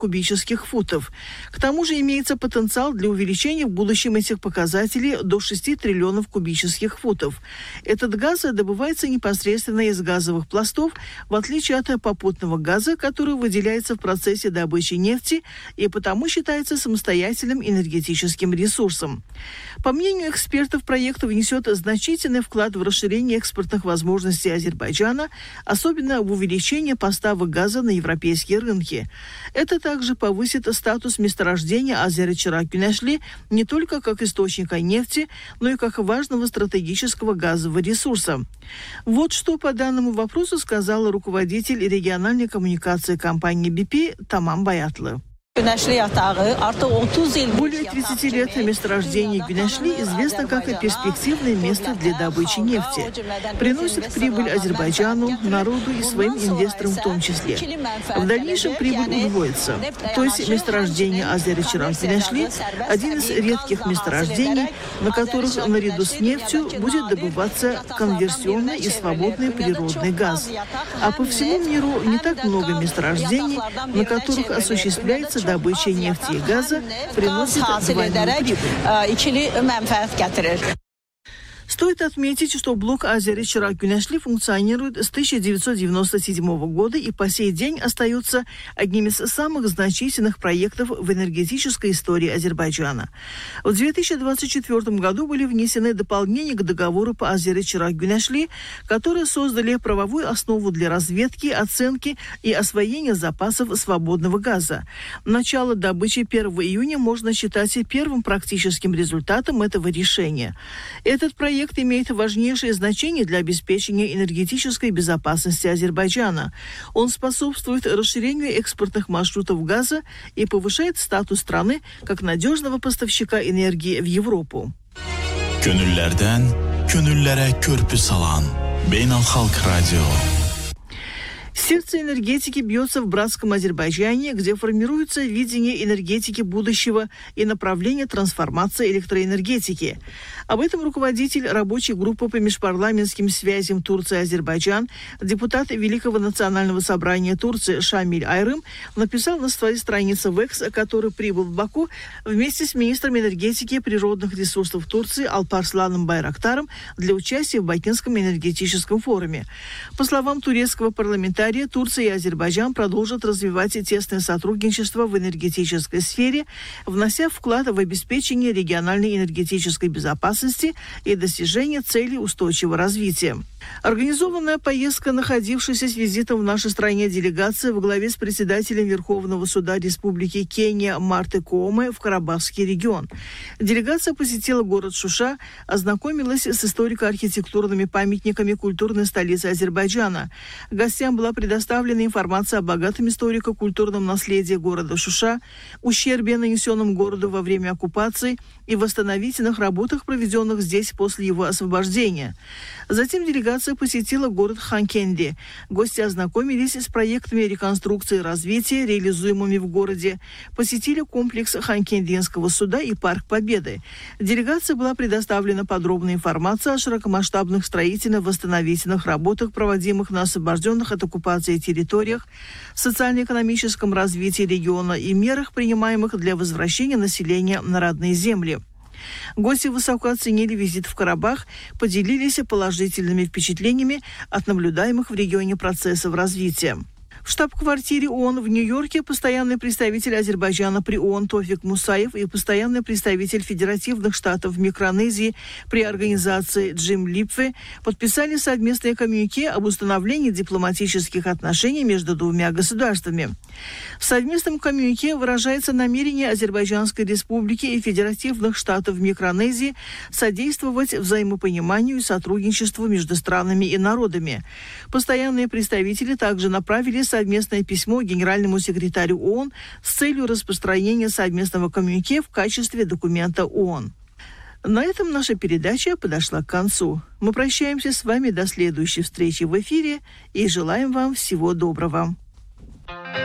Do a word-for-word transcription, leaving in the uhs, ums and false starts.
кубических футов. К тому же имеется потенциал для увеличения в будущем этих показателей до шести триллионов кубических футов. Этот газ добывается непосредственно из газовых пластов, в отличие от попутного газа, который выделяется в процессе добычи нефти и потому считается самостоятельным энергетическим ресурсом. По мнению экспертов, проект внесет значительный вклад в расширение экспортных возможностей Азербайджана, особенно в увеличение поставок газа на европейские рынки. Это также повысит статус месторождения Азери-Чирак-Гюнешли не только как источника нефти, но и как важного стратегического газового ресурса. Вот что по данному вопросу сказала руководитель региональной коммуникации компании би пи Тамам Баятлы. Более тридцати лет месторождение Гюнешли известно как перспективное место для добычи нефти. Приносит прибыль Азербайджану, народу и своим инвесторам в том числе. В дальнейшем прибыль удвоится. То есть месторождение Азери-Чирак-Гюнешли – один из редких месторождений, на которых наряду с нефтью будет добываться конверсионный и свободный природный газ. А по всему миру не так много месторождений, на которых осуществляется добыча нефти и газа, приносит двойную прибыль. Стоит отметить, что блок Азери-Чирак-Гюнешли функционирует с тысяча девятьсот девяносто седьмого года и по сей день остается одним из самых значительных проектов в энергетической истории Азербайджана. В две тысячи двадцать четвёртом году были внесены дополнения к договору по Азери-Чирак-Гюнешли, которые создали правовую основу для разведки, оценки и освоения запасов свободного газа. Начало добычи первого июня можно считать первым практическим результатом этого решения. Этот проект Проект имеет важнейшее значение для обеспечения энергетической безопасности Азербайджана. Он способствует расширению экспортных маршрутов газа и повышает статус страны как надежного поставщика энергии в Европу. Gönüllerden gönüllere körpü salan Beynelhalk Radyo. Сердце энергетики бьется в братском Азербайджане, где формируется видение энергетики будущего и направление трансформации электроэнергетики. Об этом руководитель рабочей группы по межпарламентским связям Турция-Азербайджан, депутат Великого национального собрания Турции Шамиль Айрым написал на своей странице в Экс, который прибыл в Баку вместе с министром энергетики и природных ресурсов Турции Алпарсланом Байрактаром для участия в Бакинском энергетическом форуме. По словам турецкого парламентария, Турция и Азербайджан продолжат развивать тесное сотрудничество в энергетической сфере, внося вклад в обеспечение региональной энергетической безопасности и достижение целей устойчивого развития. Организованная поездка, находившаяся с визитом в нашей стране делегация во главе с председателем Верховного суда Республики Кения Марты Коомы в Карабахский регион. Делегация посетила город Шуша, ознакомилась с историко-архитектурными памятниками культурной столицы Азербайджана. Гостям была предоставлена информация о богатом историко-культурном наследии города Шуша, ущербе, нанесенном городу во время оккупации и восстановительных работах, проведенных здесь после его освобождения. Затем делегация посетила город Ханкенди. Гости ознакомились с проектами реконструкции и развития, реализуемыми в городе. Посетили комплекс Ханкендинского суда и Парк Победы. Делегации была предоставлена подробная информация о широкомасштабных строительно-восстановительных работах, проводимых на освобожденных от оккупации территориях, социально-экономическом развитии региона и мерах, принимаемых для возвращения населения на родные земли. Гости высоко оценили визит в Карабах, поделились положительными впечатлениями от наблюдаемых в регионе процессов развития. В штаб-квартире ООН в Нью-Йорке постоянный представитель Азербайджана при ООН Тофик Мусаев и постоянный представитель Федеративных Штатов в Микронезии при организации Джим Липве подписали совместное коммюнике об установлении дипломатических отношений между двумя государствами. В совместном коммюнике выражается намерение Азербайджанской Республики и Федеративных Штатов в Микронезии содействовать взаимопониманию и сотрудничеству между странами и народами. Постоянные представители также направили совместное письмо генеральному секретарю ООН с целью распространения совместного коммюнике в качестве документа ООН. На этом наша передача подошла к концу. Мы прощаемся с вами до следующей встречи в эфире и желаем вам всего доброго.